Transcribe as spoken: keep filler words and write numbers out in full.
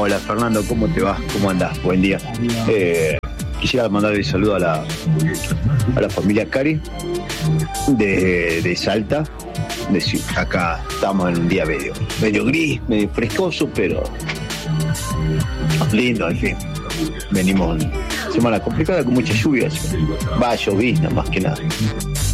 Hola Fernando, ¿cómo te va? ¿Cómo andás? Buen día. Eh, quisiera mandar un saludo a la, a la familia Cari de, de Salta. De, acá estamos en un día medio, medio gris, medio frescoso, pero lindo al fin. Venimos en semana complicada con muchas lluvias. Va a llover, más que nada.